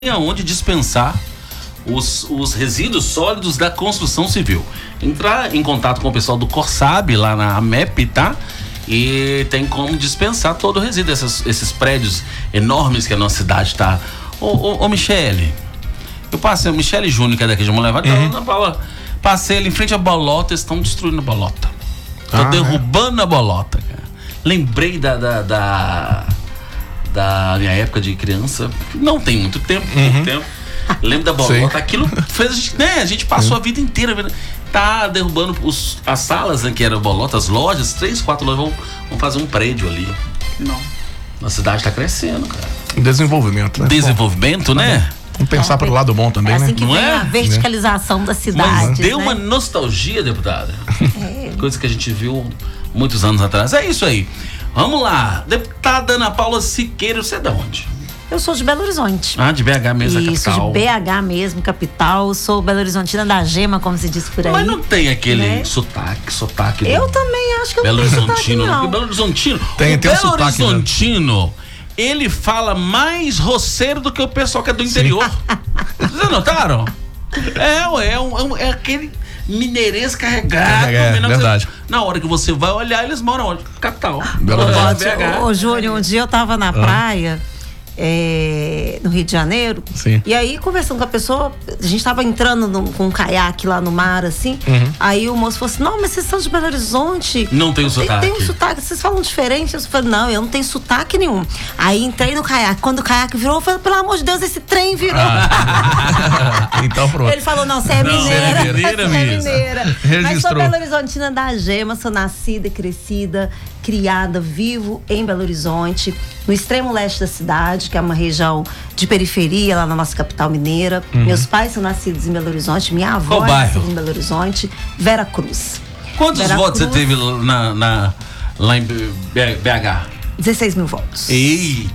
Onde dispensar os resíduos sólidos da construção civil. Entrar em contato com o pessoal do Corsab lá na AMEP, tá? E tem como dispensar todo o resíduo, esses prédios enormes que a nossa cidade tá. Ô Michele, eu passei, o Michele Júnior, que é daqui de Mulher, passei ali em frente à bolota, eles estão destruindo a bolota. Estão derrubando a bolota, cara. Lembrei da minha época de criança, não tem muito tempo, pouco tempo. Lembro da bolota, aquilo fez, né? A gente passou a vida inteira vendo. Tá derrubando as salas, né, que eram bolotas, lojas, 3, 4 lojas, vão fazer um prédio ali. Não. A cidade tá crescendo, cara. Desenvolvimento, né? Desenvolvimento, né? Vamos pensar pelo lado bom também, assim né? que Não vem é? a verticalização da cidade. Mas deu né? uma nostalgia, deputada. Coisa que a gente viu muitos anos atrás. É isso aí. Vamos lá. Deputada Ana Paula Siqueira, você é de onde? Eu sou de Belo Horizonte. Ah, de BH mesmo, a Isso, capital. de BH mesmo, capital. Sou Belo Horizontina da gema, como se diz por aí. Mas não tem aquele né? sotaque. Eu também acho que eu Belo não tenho sotaque, Horizontino, não. Belo Horizontino. Tem o um Belo sotaque, Horizontino, ele fala mais roceiro do que o pessoal que é do interior. Vocês notaram? É aquele mineirês carregado. Verdade. Na hora que você vai olhar, eles moram onde? Capital. Belo Horizonte. Ô, Júnior, um dia eu tava na praia, no Rio de Janeiro. Sim. E aí, conversando com a pessoa, a gente tava entrando com um caiaque lá no mar, assim. Aí o moço falou assim: não, mas vocês são de Belo Horizonte. Não tem o sotaque. Tem um sotaque, vocês falam diferente. Eu falei: não, eu não tenho sotaque nenhum. Aí entrei no caiaque. Quando o caiaque virou, eu falei: pelo amor de Deus, esse trem virou. Então pronto. Ele falou: não, você é mineira. Você é mineira Você é mesmo. mineira. Mas sou Registrou. Belo Horizontina da gema, sou nascida, crescida, criada, vivo em Belo Horizonte, no extremo leste da cidade, que é uma região de periferia, lá na nossa capital mineira. Meus pais são nascidos em Belo Horizonte, minha avó Qual é bairro? nascida em Belo Horizonte, Vera Cruz. Quantos Vera votos Cruz, você teve lá em BH? 16 mil votos. Eita!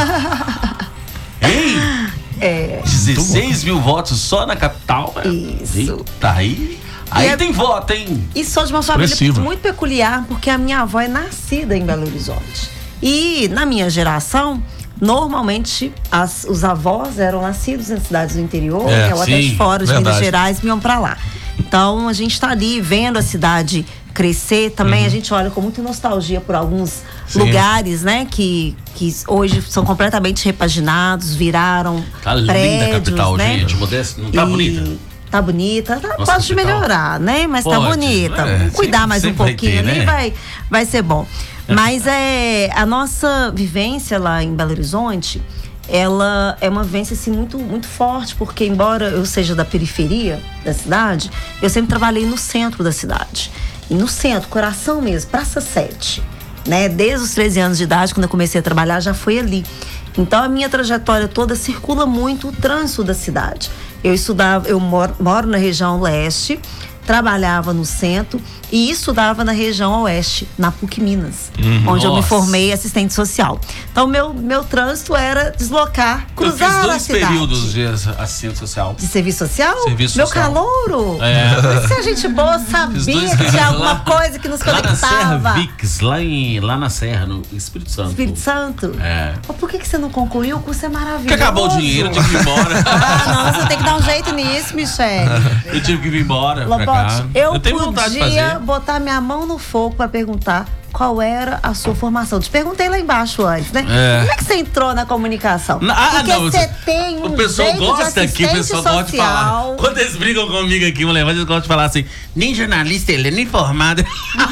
Ei! 16 mil votos só na capital? Isso. Eita, aí E tem voto, hein? E sou de uma família Expressiva. muito peculiar, porque a minha avó é nascida em Belo Horizonte. E na minha geração, normalmente os avós eram nascidos em cidades do interior, ou até sim, de fora de verdade. Minas Gerais, iam pra lá. Então a gente tá ali vendo a cidade crescer também. A gente olha com muita nostalgia por alguns lugares, né, que hoje são completamente repaginados, viraram Tá linda prédios, a capital, né? gente. Modesto, não tá bonita? Tá bonita, Nossa pode capital. melhorar, né? Mas tá Pode, bonita. é, Cuidar sempre- mais um sempre vai pouquinho ter, ali, né? vai ser bom. Mas a nossa vivência lá em Belo Horizonte, ela é uma vivência assim, muito, muito forte, porque embora eu seja da periferia da cidade, eu sempre trabalhei no centro da cidade. E no centro, coração mesmo, Praça 7. Né? Desde os 13 anos de idade, quando eu comecei a trabalhar, já foi ali. Então a minha trajetória toda circula muito o trânsito da cidade. Eu moro na região leste, trabalhava no centro e estudava na região oeste, na PUC Minas, onde eu me Nossa. formei assistente social. Então meu trânsito era deslocar, cruzar eu a fiz 2 cidade. períodos de assistente social. De serviço social? Serviço Meu social. calouro? É. Se a gente boa sabia Fiz 2 que tinha lá- alguma coisa que nos Lá na Serra conectava. Vix, lá na Serra, no Espírito Santo. Espírito Santo? É. Mas por que você não concluiu? O curso é maravilhoso. Porque acabou o dinheiro, eu tive que ir embora. Ah, não, você tem que dar um jeito nisso, Michele. Eu tive que vir embora pra cá. Lobote, eu tenho vontade de podia fazer. botar minha mão no fogo pra perguntar qual era a sua formação. Te perguntei lá embaixo antes, né? É. Como é que você entrou na comunicação? Porque você tem um O pessoal jeito gosta de aqui, o pessoal assistente gosta de falar. social. Quando eles brigam comigo aqui, eles gostam de falar assim: nem jornalista ele é, nem formado.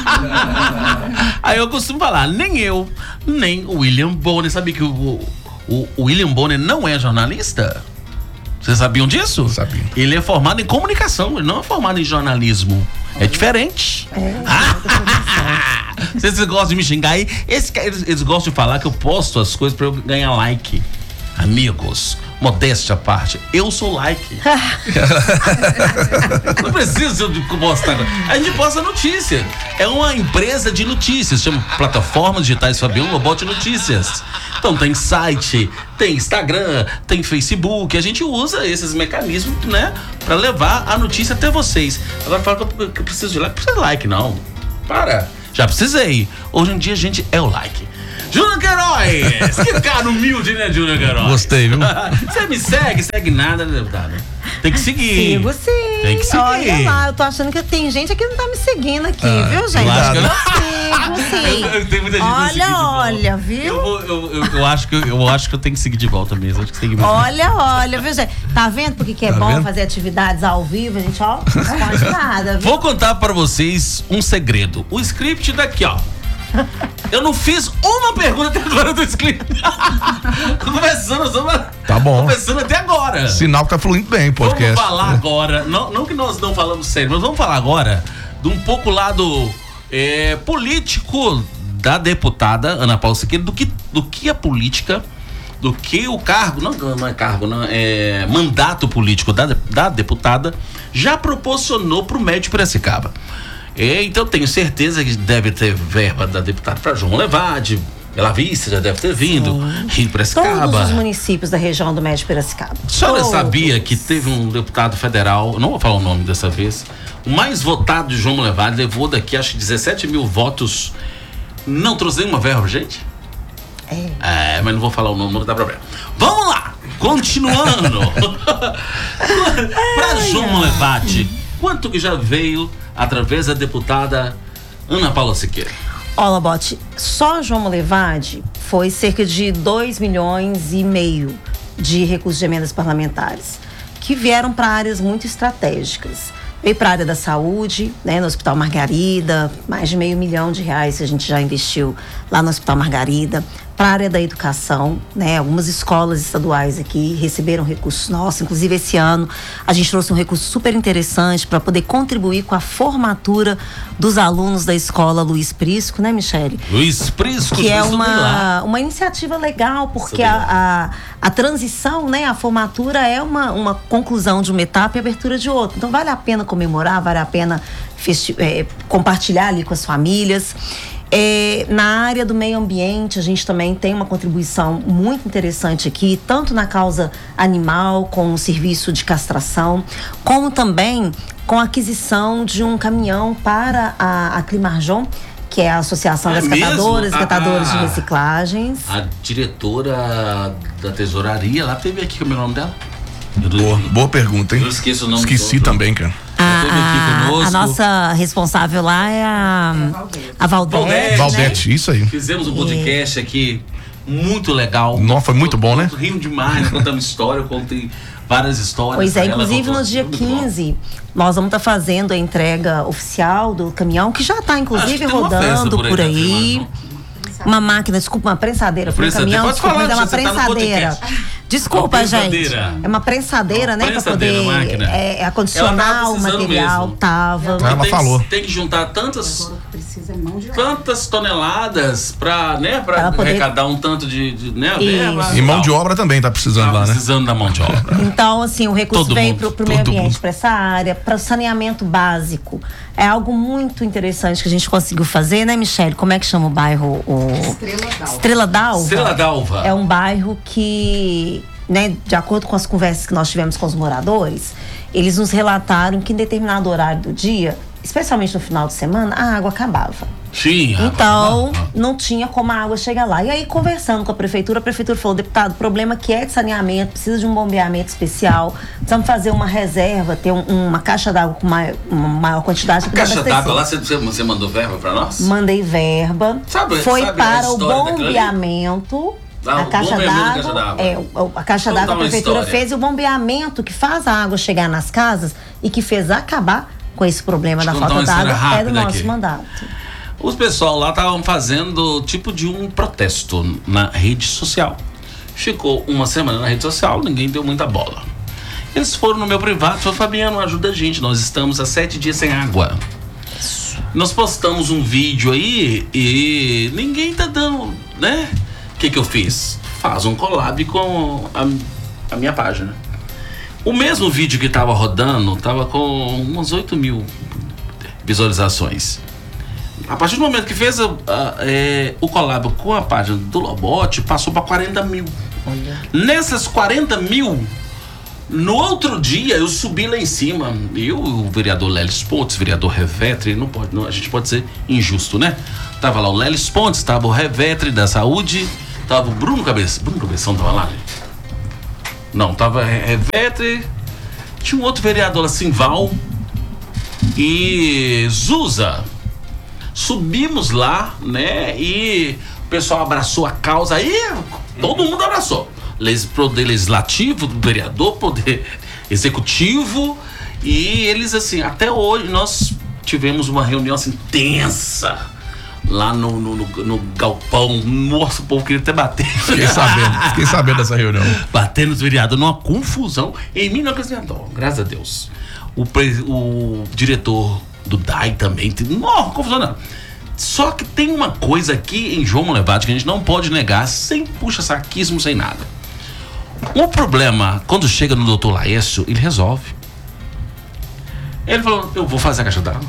Aí eu costumo falar: nem eu, nem o William Bonner. Sabia que o William Bonner não é jornalista? Vocês sabiam disso? Sabia. Ele é formado em comunicação, ele não é formado em jornalismo. É diferente. Vocês gostam de me xingar aí? Eles gostam de falar que eu posto as coisas pra eu ganhar like. Amigos, modéstia à parte, eu sou like. Não precisa de postar. A gente posta notícia. É uma empresa de notícias, chama Plataformas Digitais Fabiano Lobote Notícias. Então tem site, tem Instagram, tem Facebook. A gente usa esses mecanismos, né, pra levar a notícia até vocês. Agora fala que eu preciso de like. Não precisa de like, não. Para. Já precisei. Hoje em dia a gente é o like. Júnior Queiroz! Que cara humilde, né, Júnior Queiroz? Gostei, viu? Você me segue nada, né, deputado? Tem que seguir. Sigo sim. Tem que seguir. Olha lá, eu tô achando que tem gente aqui que não tá me seguindo aqui, viu, gente? eu acho que eu sigo sim. Tem muita gente me seguindo de volta. Olha, viu? Eu acho que eu tenho que seguir de volta mesmo. Acho que seguir mesmo. Olha, viu, gente? Tá vendo porque que é Tá bom vendo? fazer atividades ao vivo, a gente, ó, não esconde nada, viu? Vou contar pra vocês um segredo. O script daqui, ó. Eu não fiz uma pergunta até agora do script. Tá bom. Começando até agora. Sinal que tá fluindo bem o podcast. Vamos falar agora, não que nós não falamos sério, mas vamos falar agora de um pouco lado político da deputada Ana Paula Siqueira, do que a política, do que o cargo, não é cargo, não, é mandato político da deputada já proporcionou pro médio de Piracicaba. Então tenho certeza que deve ter verba da deputada para João Levade, Bela Vista já deve ter vindo, Rio Piracicaba. Todos os municípios da região do Médio Piracicaba. A senhora Todos. sabia que teve um deputado federal, não vou falar o nome dessa vez, o mais votado de João Levade, levou daqui acho que 17 mil votos, não trouxe nenhuma verba, gente? Mas não vou falar o nome, não dá problema. Vamos lá, continuando. Para João Levade, quanto que já veio através da deputada Ana Paula Siqueira? Olha, Bote, só João Levade foi cerca de 2,5 milhões de recursos de emendas parlamentares, que vieram para áreas muito estratégicas. Veio para a área da saúde, né, no Hospital Margarida, mais de R$500 mil que a gente já investiu lá no Hospital Margarida. Para a área da educação, né, algumas escolas estaduais aqui receberam recursos nossos. Inclusive, esse ano, a gente trouxe um recurso super interessante para poder contribuir com a formatura dos alunos da escola Luiz Prisco, né, Michele? Luiz Prisco, que é uma iniciativa legal, porque a transição, né, a formatura é uma conclusão de uma etapa e abertura de outra. Então, vale a pena comemorar, vale a pena compartilhar ali com as famílias. Na área do meio ambiente, a gente também tem uma contribuição muito interessante aqui, tanto na causa animal, com o serviço de castração, como também com a aquisição de um caminhão para a Climarjon, que é a Associação das Catadores de Reciclagens. A diretora da tesouraria, lá teve aqui, como é o nome dela? Boa pergunta, hein? Eu esqueço o nome. Esqueci também, cara. A nossa responsável lá é a Valdete. Valdete, né? isso aí. Fizemos um podcast aqui muito legal. Nossa, foi muito bom, né? Rimos demais, contamos história, contei várias histórias. Pois é, inclusive no dia 15, nós vamos estar fazendo a entrega oficial do caminhão, que já está inclusive rodando por aí. Uma máquina, desculpa, uma prensadeira. Foi um caminhão, desculpa, mas é uma prensadeira. Desculpa, gente. É uma prensadeira, né? Pra poder acondicionar o material. Ela falou. Tem que juntar tantas toneladas pra arrecadar um tanto de verba. E mão de obra também tá precisando lá, né? Precisando da mão de obra. Então, assim, o recurso veio pro meio ambiente, pra essa área, para o saneamento básico. É algo muito interessante que a gente conseguiu fazer, né, Michele? Como é que chama o bairro? Estrela d'Alva. Estrela d'Alva. É um bairro que, né, de acordo com as conversas que nós tivemos com os moradores, eles nos relataram que em determinado horário do dia, especialmente no final de semana, a água acabava. Sim. Então, não tinha como a água chegar lá. E aí, conversando com a prefeitura falou, deputado, o problema que é de saneamento, precisa de um bombeamento especial, precisamos fazer uma reserva, ter uma caixa d'água com uma maior quantidade. A caixa d'água lá, você mandou verba pra nós? Mandei verba. Foi para o bombeamento. A caixa d'água. A caixa d'água, a prefeitura fez, e o bombeamento que faz a água chegar nas casas e que fez acabar com esse problema da falta d'água é do nosso mandato. Os pessoal lá estavam fazendo tipo de um protesto na rede social. Ficou uma semana na rede social, ninguém deu muita bola. Eles foram no meu privado e falaram, Fabiano, ajuda a gente, nós estamos há 7 dias sem água. Nós postamos um vídeo aí e ninguém tá dando, né? O que eu fiz? Faz um collab com a minha página. O mesmo vídeo que tava rodando, tava com uns 8 mil visualizações. A partir do momento que fez o collab com a página do Lobote, passou para 40 mil. Olha. Nessas 40 mil, No outro dia, eu subi lá em cima. Eu, o vereador Lelis Pontes, vereador Revetre, a gente pode ser injusto, né? Tava lá o Lelis Pontes, tava o Revetre da Saúde, tava o Bruno Cabeção tava lá? Não, tava Revetre, tinha um outro vereador lá, Simval e Zusa. Subimos lá, né? E o pessoal abraçou a causa, aí todo mundo abraçou. Poder legislativo, vereador, poder executivo, e eles assim, até hoje nós tivemos uma reunião assim tensa lá no galpão. Nossa, o povo queria até bater. Fiquei sabendo dessa reunião. Batendo nos vereadores, numa confusão. Em mim não acrescentou, graças a Deus. O diretor do DAI também, não, confusão não. Só que tem uma coisa aqui em João Monlevade que a gente não pode negar, sem puxa-saquismo, sem nada. O problema, quando chega no doutor Laércio, ele resolve. Ele falou, eu vou fazer a caixa d'água.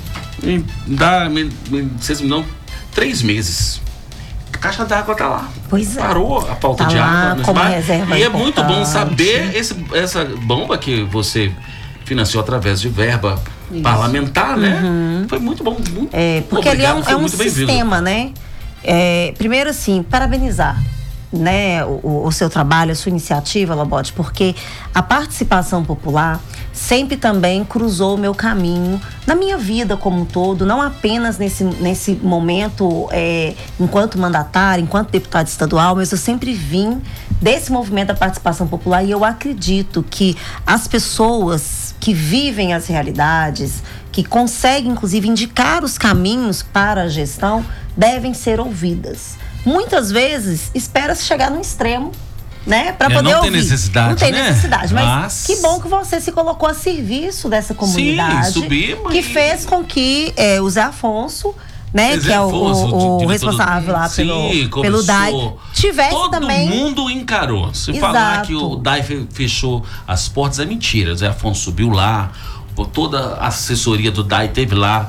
Vocês me dão 3 meses. A caixa d'água tá lá. Pois é. Parou a falta de água. Como reserva e é importante. muito bom saber essa bomba que você financiou através de verba parlamentar, né? Foi muito bom. Muito porque obrigado, ele é um sistema, né? Primeiro, assim, parabenizar, né, o seu trabalho, a sua iniciativa, Lobote, porque a participação popular sempre também cruzou o meu caminho na minha vida como um todo, não apenas nesse momento enquanto mandatária, enquanto deputada estadual, mas eu sempre vim desse movimento da participação popular, e eu acredito que as pessoas que vivem as realidades, que conseguem inclusive indicar os caminhos para a gestão, devem ser ouvidas. Muitas vezes espera-se chegar num extremo, né, para poder não ouvir. Tem necessidade, não tem né? necessidade, mas que bom que você se colocou a serviço dessa comunidade. Sim, subimos, que fez com que o Zé Afonso, né, que é o responsável lá pelo DAI, tivesse também. Todo mundo encarou. Se Exato. Falar que o DAI fechou as portas é mentira. O Zé Afonso subiu lá, toda a assessoria do DAI teve lá,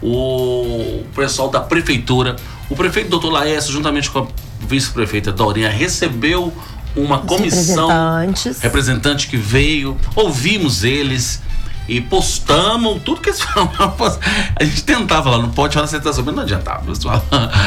o pessoal da prefeitura, o prefeito doutor Laércio, juntamente com a vice-prefeita Dorinha, recebeu uma comissão, representante que veio, ouvimos eles e postamos tudo que eles falavam. A gente tentava lá, não pode falar aceitação, mas não adiantava, pessoal.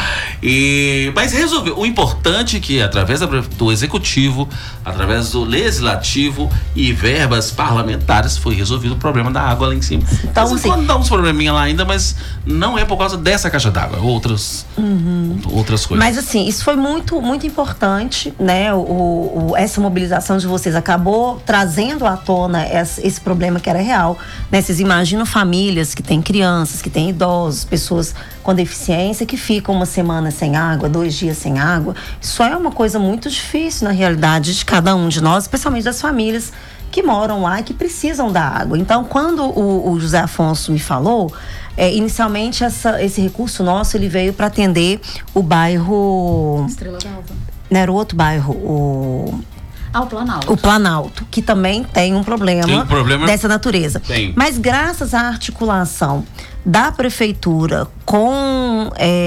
Mas resolveu. O importante é que, através do executivo, através do legislativo e verbas parlamentares, foi resolvido o problema da água lá em cima. Então, assim, dá uns probleminha lá ainda, mas não é por causa dessa caixa d'água, outras coisas. Mas assim, isso foi muito, muito importante, né? Essa mobilização de vocês acabou trazendo à tona esse problema que era real. Né? Vocês imaginam famílias que têm crianças, que têm idosos, pessoas com deficiência que ficam uma semana sem água, 2 dias sem água. Isso é uma coisa muito difícil na realidade de cada um de nós, especialmente das famílias que moram lá e que precisam da água. Então, quando o José Afonso me falou, inicialmente esse recurso nosso ele veio para atender o bairro Estrela d'Alva. Não era o outro bairro, o Planalto. O Planalto, que também tem um problema dessa natureza. Tem. Mas graças à articulação da prefeitura com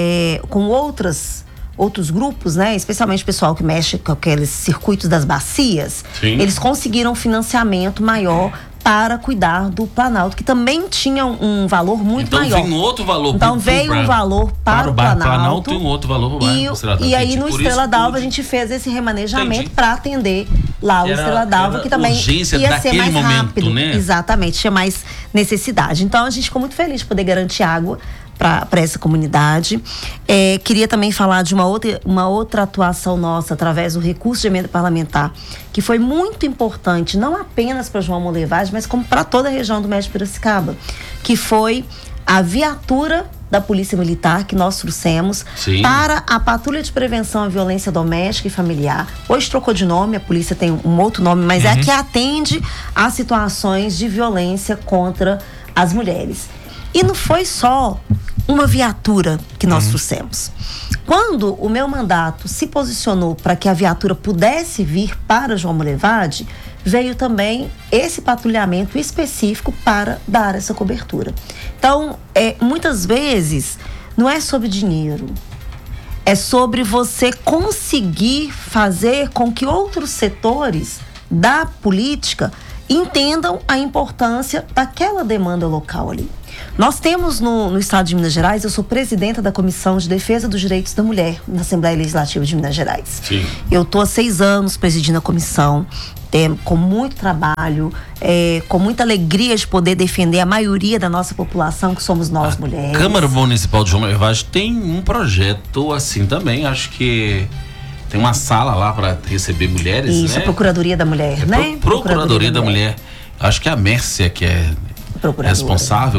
outros grupos, né? Especialmente o pessoal que mexe com aqueles circuitos das bacias, eles conseguiram um financiamento maior para cuidar do Planalto, que também tinha um valor muito maior. Então veio outro valor. Então veio um valor para o Planalto e um outro valor para o bairro Estrela d'Alva. E aí no Estrela d'Alva a gente fez esse remanejamento para atender lá o Estrela d'Alva, que também ia ser mais rápido. Né? Exatamente, tinha mais necessidade. Então a gente ficou muito feliz de poder garantir água para essa comunidade. Queria também falar de uma outra atuação nossa através do recurso de emenda parlamentar, que foi muito importante, não apenas para João Monlevade, mas como para toda a região do Médio Piracicaba, que foi a viatura da Polícia Militar que nós trouxemos para a Patrulha de Prevenção à Violência Doméstica e Familiar. Hoje trocou de nome, a polícia tem um outro nome, mas é a que atende às situações de violência contra as mulheres. E não foi só uma viatura que nós trouxemos. Quando o meu mandato se posicionou para que a viatura pudesse vir para João Monlevade, veio também esse patrulhamento específico para dar essa cobertura. Então, muitas vezes, não é sobre dinheiro, é sobre você conseguir fazer com que outros setores da política entendam a importância daquela demanda local ali. Nós temos no estado de Minas Gerais, eu sou presidenta da Comissão de Defesa dos Direitos da Mulher na Assembleia Legislativa de Minas Gerais. Sim. Eu estou há 6 anos presidindo a comissão, com muito trabalho, com muita alegria de poder defender a maioria da nossa população, que somos nós, mulheres. A Câmara Municipal de João Levade tem um projeto assim também, acho que tem uma sala lá para receber mulheres, Isso, né? a Procuradoria da Mulher, né? Procuradoria da Mulher. Acho que é a Mércia que é responsável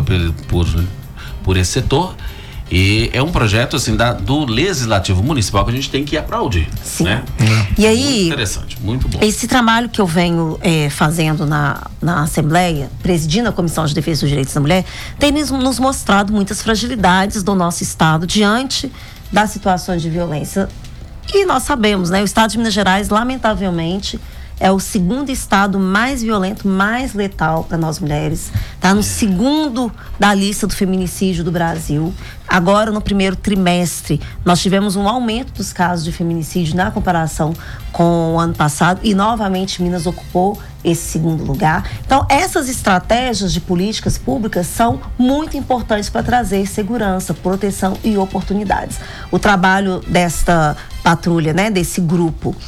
por esse setor. E é um projeto assim do Legislativo Municipal que a gente tem que aplaudir. Sim. Né? E aí, muito interessante, muito bom. Esse trabalho que eu venho fazendo na Assembleia, presidindo a Comissão de Defesa dos Direitos da Mulher, tem nos mostrado muitas fragilidades do nosso Estado diante das situações de violência. E nós sabemos, né? O Estado de Minas Gerais, lamentavelmente, é o segundo estado mais violento, mais letal para nós mulheres. Está no segundo da lista do feminicídio do Brasil. Agora, no primeiro trimestre, nós tivemos um aumento dos casos de feminicídio na comparação com o ano passado. E, novamente, Minas ocupou esse segundo lugar. Então, essas estratégias de políticas públicas são muito importantes para trazer segurança, proteção e oportunidades. O trabalho desta patrulha, né, desse grupo,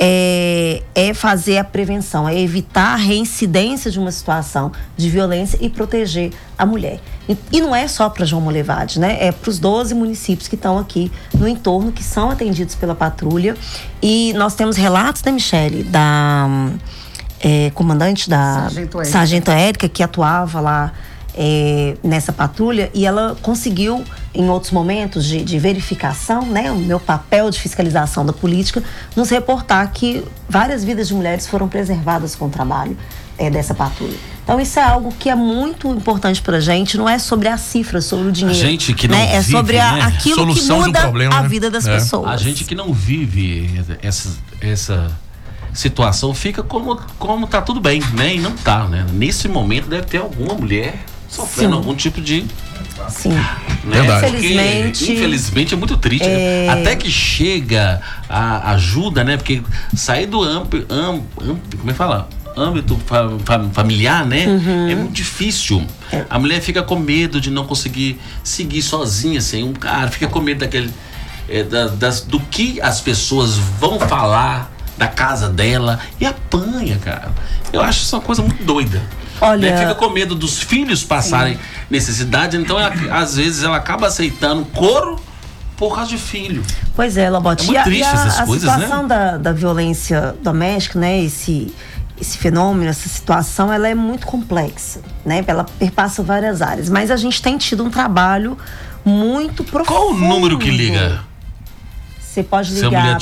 é fazer a prevenção, é evitar a reincidência de uma situação de violência e proteger a mulher. E não é só para João Molevade, né? É para os 12 municípios que estão aqui no entorno, que são atendidos pela patrulha. E nós temos relatos da Michele, da comandante da Sargento Érica, que atuava lá nessa patrulha, e ela conseguiu, em outros momentos de verificação, né, o meu papel de fiscalização da política, nos reportar que várias vidas de mulheres foram preservadas com o trabalho dessa patrulha. Então isso é algo que é muito importante pra gente, não é sobre a cifra, sobre o dinheiro. A gente que não vive, é sobre aquilo Solução que muda de um problema, a né? vida das pessoas. A gente que não vive essa situação fica como tá tudo bem, né? E não tá, né? Nesse momento deve ter alguma mulher sofrendo Sim. algum tipo de... Sim. Né? Verdade. Infelizmente é muito triste. Até que chega a ajuda, né? Porque sair do como é que fala? Âmbito familiar, né? É muito difícil. A mulher fica com medo de não conseguir seguir sozinha, assim. Um cara fica com medo daquele do que as pessoas vão falar da casa dela e apanha, cara. Eu acho isso uma coisa muito doida. Olha, né? Fica com medo dos filhos passarem necessidade, então às vezes ela acaba aceitando couro por causa de filho. Pois é, Lobote. É muito triste essas coisas, a situação, né, da violência doméstica, né, esse fenômeno, essa situação, ela é muito complexa, né? Ela perpassa várias áreas, mas a gente tem tido um trabalho muito profundo. Qual o número que liga? Você pode ligar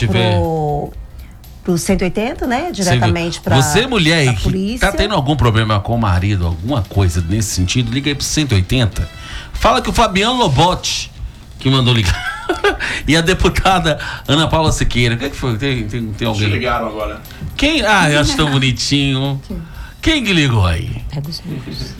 pro 180, né? Diretamente para você, mulher aí, que polícia. tá tendo algum problema com o marido, alguma coisa nesse sentido, liga aí pro 180. Fala que o Fabiano Lobote que mandou ligar. E a deputada Ana Paula Siqueira. O que foi? Tem alguém? Te ligaram agora. Quem? Ah, eu acho tão bonitinho. Quem que ligou aí? Pega os números.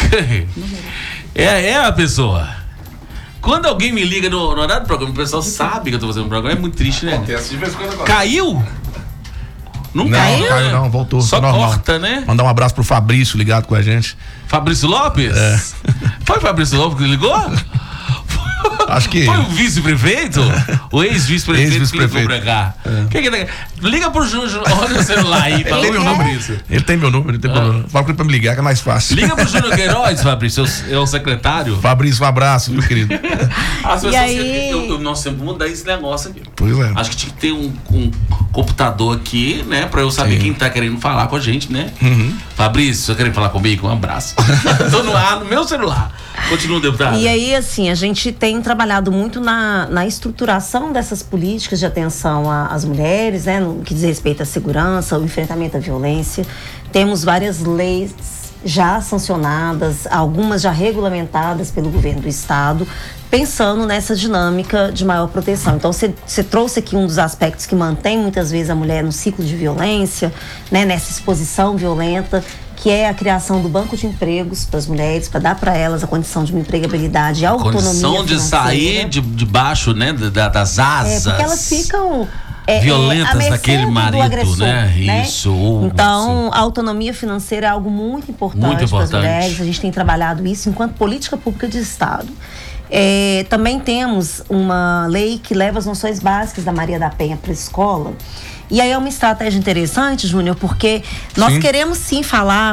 É a pessoa. Quando alguém me liga no horário do programa, o pessoal sabe que eu tô fazendo um programa, é muito triste, né? Acontece de vez em quando agora. Caiu? Não Caiu? caiu? Caiu não, voltou. Só normal. corta, né? Mandar um abraço pro Fabrício ligado com a gente. Fabrício Lopes? Foi o Fabrício Lopes que ligou? Acho que foi o vice-prefeito? O ex-vice-prefeito que ligou pra cá. Liga pro Júnior, olha o celular aí. Ele tem meu número. Ele tem meu número, Fala pra me ligar que é mais fácil. Liga pro Júnior Queiroz, Fabrício, é o secretário. Fabrício, um abraço, meu querido. As pessoas nós sempre mudar esse negócio aqui. Pois é. Acho que tinha que ter um computador aqui, né? Pra eu saber quem tá querendo falar com a gente, né? Fabrício, você querendo falar comigo? Um abraço. Tô no ar, no meu celular. Continua, deputado. E aí, assim, a gente tem trabalhado muito na estruturação dessas políticas de atenção às mulheres, né? No que diz respeito à segurança, ao enfrentamento à violência. Temos várias leis já sancionadas, algumas já regulamentadas pelo governo do estado, pensando nessa dinâmica de maior proteção. Então, você trouxe aqui um dos aspectos que mantém muitas vezes a mulher no ciclo de violência, né? Nessa exposição violenta, que é a criação do banco de empregos para as mulheres, para dar para elas a condição de uma empregabilidade e autonomia condição de financeira. sair debaixo, né, das asas. Porque elas ficam violentas daquele marido, agressor, né? Isso. Então, a autonomia financeira é algo muito importante para as mulheres. A gente tem trabalhado isso enquanto política pública de Estado. Também temos uma lei que leva as noções básicas da Maria da Penha para a escola. E aí é uma estratégia interessante, Júnior, porque nós queremos sim falar